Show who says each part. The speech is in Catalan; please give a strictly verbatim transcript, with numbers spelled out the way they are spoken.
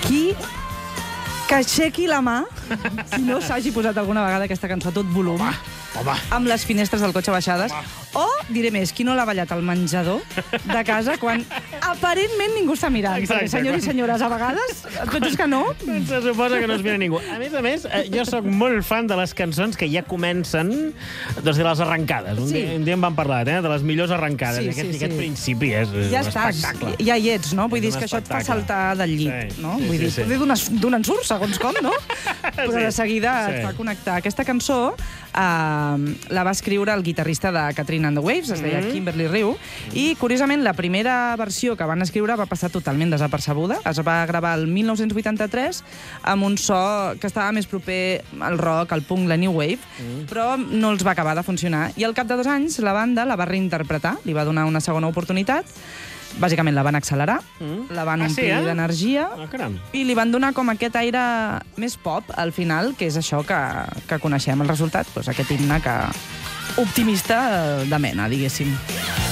Speaker 1: qui que aixequi la mà si no s'hagi posat alguna vegada aquesta cançó a tot volum.
Speaker 2: Home, home.
Speaker 1: Amb les finestres del cotxe baixades. Home. O, diré més, qui no l'ha ballat al menjador de casa quan aparentment ningú està mirant.
Speaker 2: Exacte,
Speaker 1: perquè, senyors
Speaker 2: quan...
Speaker 1: i senyores, a vegades et penses que no.
Speaker 2: Se suposa que no es mira ningú. A més a més, jo sóc molt fan de les cançons que ja comencen doncs, de les arrencades. Un, sí. dia, un dia en vam parlar, eh? De les millors arrencades.
Speaker 1: Sí,
Speaker 2: aquest,
Speaker 1: sí,
Speaker 2: aquest
Speaker 1: sí.
Speaker 2: principi és, és
Speaker 1: ja
Speaker 2: un
Speaker 1: estàs,
Speaker 2: espectacle.
Speaker 1: ja hi ets, no? Vull
Speaker 2: És
Speaker 1: dir,
Speaker 2: un
Speaker 1: que això et fa
Speaker 2: espectacle.
Speaker 1: saltar del llit,
Speaker 2: Sí,
Speaker 1: no?
Speaker 2: sí,
Speaker 1: Vull
Speaker 2: sí,
Speaker 1: dir,
Speaker 2: sí.
Speaker 1: potser d'on en surt, segons com, no? Però
Speaker 2: Sí.
Speaker 1: de seguida
Speaker 2: Sí.
Speaker 1: et fa connectar. Aquesta cançó eh, la va escriure el guitarrista de Katrina and the Waves, es deia
Speaker 2: Mm.
Speaker 1: Kimberly Riu, i, curiosament, la primera versió que van escriure va passar totalment desapercebuda. Es va gravar el mil nou-cents vuitanta-tres amb un so que estava més proper al rock, al punk, la new wave, mm. però no els va acabar de funcionar. I al cap de dos anys la banda la va reinterpretar, li va donar una segona oportunitat. Bàsicament la van accelerar, mm. la van
Speaker 2: Ah,
Speaker 1: omplir
Speaker 2: sí, eh?
Speaker 1: d'energia
Speaker 2: Ah, caram.
Speaker 1: i li van donar com aquest aire més pop al final, que és això que, que coneixem el resultat, doncs aquest himne que optimista de mena, diguéssim.